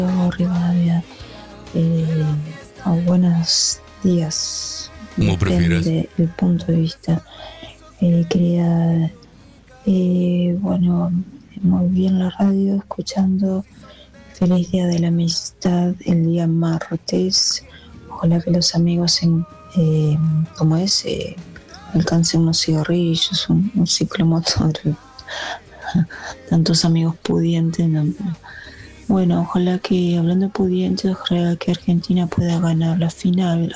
Rivadavia, o buenos días. Como prefieras. Depende del punto de vista. Quería, muy bien la radio, escuchando. Feliz Día de la Amistad, el día martes. Ojalá que los amigos, alcancen unos cigarrillos, un ciclomotor. Tantos amigos pudientes, ¿no? Bueno, ojalá que, hablando de pudientes, ojalá que Argentina pueda ganar la final.